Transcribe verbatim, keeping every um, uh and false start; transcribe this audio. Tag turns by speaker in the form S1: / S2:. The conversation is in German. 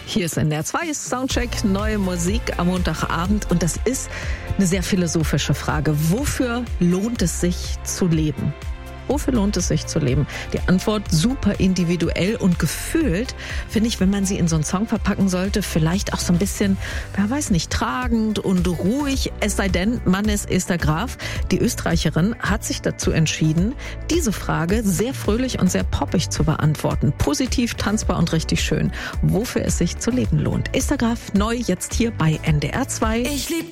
S1: Hier ist N D R zwei Soundcheck, neue Musik am Montagabend und das ist eine sehr philosophische Frage. Wofür lohnt es sich zu leben? Wofür lohnt es sich zu leben? Die Antwort super individuell und gefühlt, finde ich, wenn man sie in so einen Song verpacken sollte, vielleicht auch so ein bisschen, wer weiß nicht, tragend und ruhig. Es sei denn, man ist Esther Graf. Die Österreicherin hat sich dazu entschieden, diese Frage sehr fröhlich und sehr poppig zu beantworten. Positiv, tanzbar und richtig schön. Wofür es sich zu leben lohnt. Esther Graf neu jetzt hier bei N D R zwei.
S2: Ich lieb